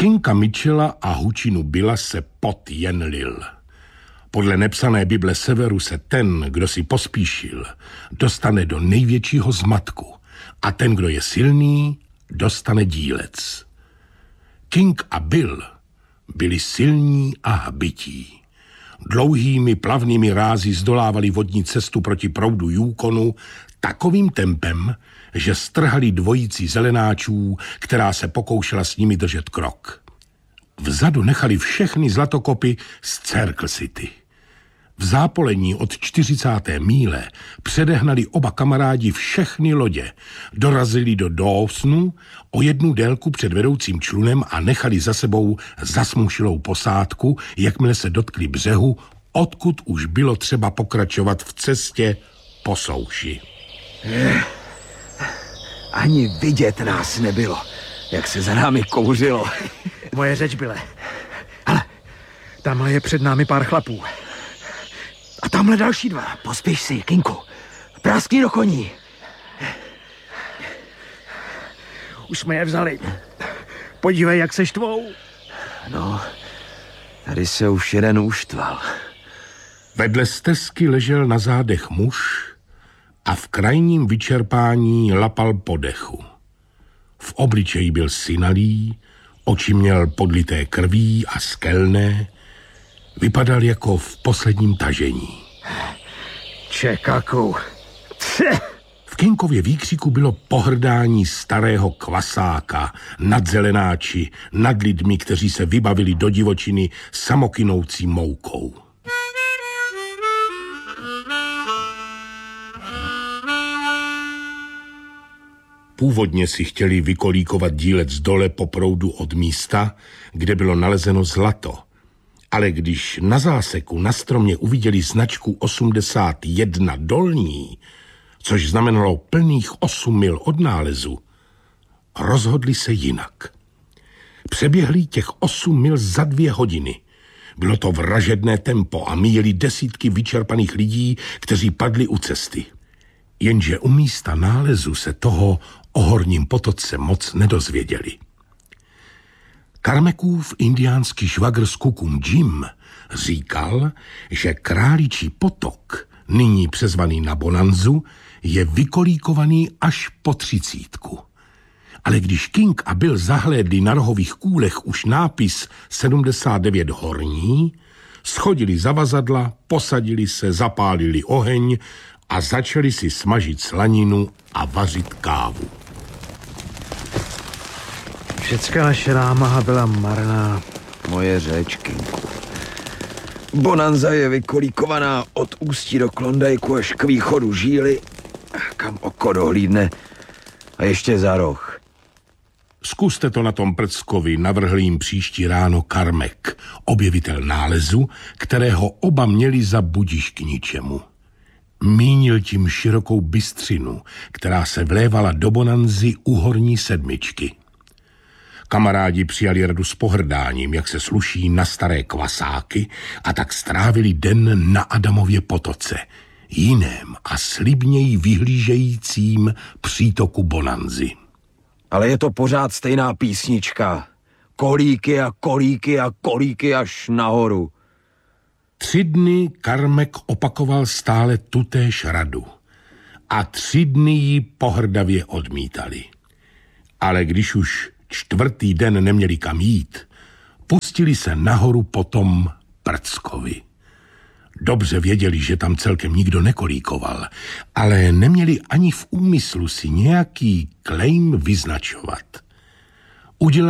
Kinka Mitchella a Hučinu Billa se pot jen lil. Podle nepsané Bible Severu se ten, kdo si pospíšil, dostane do největšího zmatku a ten, kdo je silný, dostane dílec. King a Bill byli silní a hbití. Dlouhými plavnými rázy zdolávali vodní cestu proti proudu Yukonu takovým tempem, že strhali dvojici zelenáčů, která se pokoušela s nimi držet krok. Vzadu nechali všechny zlatokopy z Circle City. V zápolení od 40. míle předehnali oba kamarádi všechny lodě, dorazili do Dawsonu o jednu délku před vedoucím člunem a nechali za sebou zasmušilou posádku, jakmile se dotkli břehu, odkud už bylo třeba pokračovat v cestě po souši. Ani vidět nás nebylo, jak se za námi kouřilo. Moje řeč, Bille. Hele, tamhle je před námi pár chlapů. A tamhle další dva. Pospěš si, Kinku. Práskni do koní. Už jsme je vzali. Podívej, jak se štvou. No, tady se už jeden uštval. Vedle stezky ležel na zádech muž a v krajním vyčerpání lapal po dechu. V obličeji byl synalý, oči měl podlité krví a skelné, vypadal jako v posledním tažení. Čekaku. V Kinkově výkřiku bylo pohrdání starého kvasáka nad zelenáči, nad lidmi, kteří se vybavili do divočiny samokynoucí moukou. Původně si chtěli vykolíkovat dílec dole po proudu od místa, kde bylo nalezeno zlato. Ale když na záseku na stromě uviděli značku 81 dolní, což znamenalo plných 8 mil od nálezu, rozhodli se jinak. Přeběhli těch 8 mil za 2 hodiny. Bylo to vražedné tempo a míjeli desítky vyčerpaných lidí, kteří padli u cesty. Jenže u místa nálezu se toho o horním potoce moc nedozvěděli. Karmekův indiánský švagr s Kukum Jim říkal, že Králičí potok, nyní přezvaný na Bonanzu, je vykolíkovaný až po 30. Ale když King a Bill zahlédli na rohových kůlech už nápis 79 horní, schodili zavazadla, posadili se, zapálili oheň a začali si smažit slaninu a vařit kávu. Všecká naše námaha byla marná. Moje řeč, Kinku. Bonanza je vykolíkovaná od ústí do Klondajku až k východu Žíly, kam oko dohlídne, a ještě za roh. Zkuste to na tom Prckovi, navrhl jim příští ráno Karmek, objevitel nálezu, kterého oba měli za budiž k ničemu. Mínil tím širokou bystřinu, která se vlévala do Bonanzy u horní sedmičky. Kamarádi přijali radu s pohrdáním, jak se sluší na staré kvasáky, a tak strávili den na Adamově potoce, jiném a slibněji vyhlížejícím přítoku Bonanzy. Ale je to pořád stejná písnička. Kolíky a kolíky a kolíky až nahoru. 3 dny Karmek opakoval stále tutéž radu. A 3 dny ji pohrdavě odmítali. Ale když už 4. den neměli kam jít, pustili se nahoru po tom Prckovi. Dobře věděli, že tam celkem nikdo nekolíkoval, ale neměli ani v úmyslu si nějaký claim vyznačovat. Udělali